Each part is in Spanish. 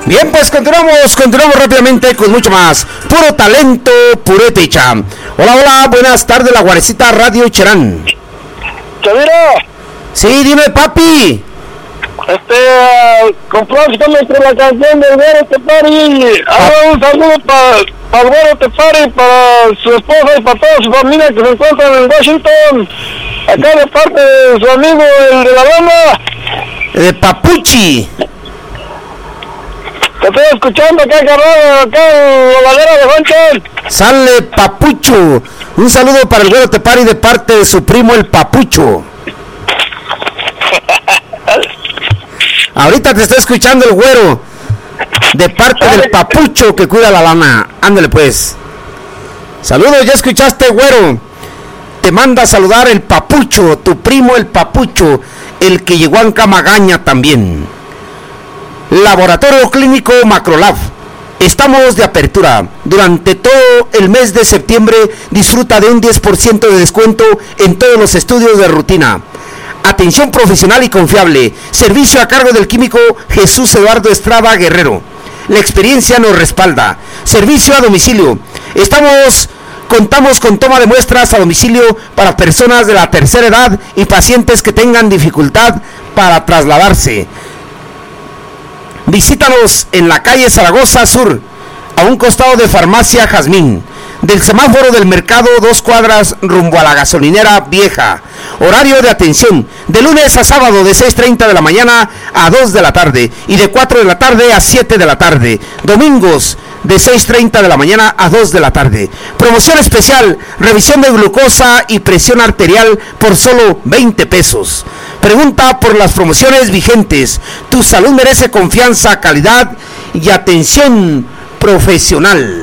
Bien, pues continuamos rápidamente con mucho más. Puro talento, purépecha. Hola, buenas tardes, la Guarecita Radio Cherán. Chaviro. Sí, dime, papi. Complázcame entre la canción del Güero Tepari. Haga un saludo para el Güero Tepari, para su esposa y para toda su familia que se encuentran en Washington. Acá de parte de su amigo, el de la banda. De Papuchi. Te estoy escuchando acá, carnal, acá en la ladera de Juanchen. Sale Papucho. Un saludo para el Güero Tepari de parte de su primo el Papucho. Ahorita te está escuchando el Güero, de parte del Papucho que cuida la lana. Ándale pues. Saludos, ya escuchaste, Güero. Te manda a saludar el Papucho, tu primo el Papucho, el que llegó a Ancamagaña también. Laboratorio Clínico Macrolab. Estamos de apertura. Durante todo el mes de septiembre disfruta de un 10% de descuento en todos los estudios de rutina. Atención profesional y confiable. Servicio a cargo del químico Jesús Eduardo Estrada Guerrero. La experiencia nos respalda. Servicio a domicilio. Contamos con toma de muestras a domicilio para personas de la tercera edad y pacientes que tengan dificultad para trasladarse. Visítanos en la calle Zaragoza Sur, a un costado de Farmacia Jazmín, del semáforo del mercado, 2 cuadras rumbo a la gasolinera vieja. Horario de atención de lunes a sábado de 6:30 de la mañana a 2 de la tarde y de 4 de la tarde a 7 de la tarde. Domingos de 6:30 de la mañana a 2 de la tarde. Promoción especial, revisión de glucosa y presión arterial por solo 20 pesos. Pregunta por las promociones vigentes. Tu salud merece confianza, calidad y atención profesional.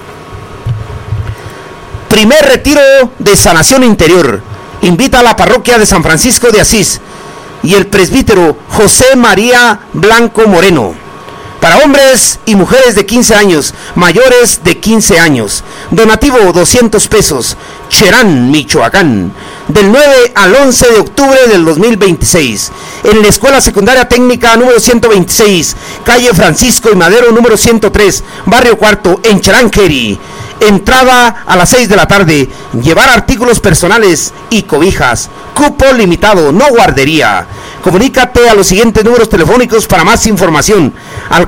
Primer retiro de sanación interior. Invita a la parroquia de San Francisco de Asís y el presbítero José María Blanco Moreno. Para hombres y mujeres de 15 años, mayores de 15 años. Donativo 200 pesos. Cherán, Michoacán. Del 9 al 11 de octubre del 2026. En la Escuela Secundaria Técnica número 126, calle Francisco y Madero número 103, barrio Cuarto, en Cherán-Query. Entrada a las 6 de la tarde. Llevar artículos personales y cobijas. Cupo limitado, no guardería. Comunícate a los siguientes números telefónicos para más información. Al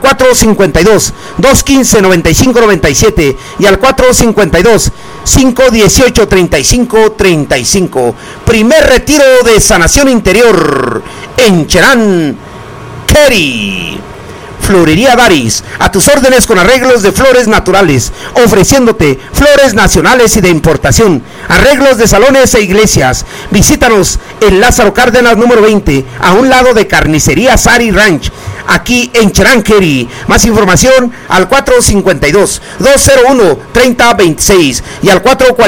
452-215-9597 y al 452-518-3535. Primer retiro de sanación interior en Cherán-Query. Florería Daris, a tus órdenes con arreglos de flores naturales, ofreciéndote flores nacionales y de importación, arreglos de salones e iglesias. Visítanos en Lázaro Cárdenas número 20, a un lado de Carnicería Sari Ranch, aquí en Cherán-Query. Más información al 452-201-3026 y al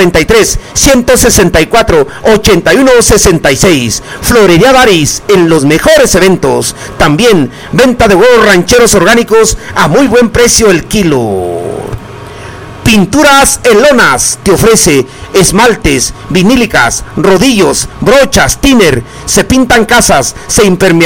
443-164-8166. Florería Daris, en los mejores eventos. También venta de huevos rancheros orgánicos a muy buen precio el kilo. Pinturas Elonas te ofrece esmaltes, vinílicas, rodillos, brochas, thinner. Se pintan casas, se impermeabilizan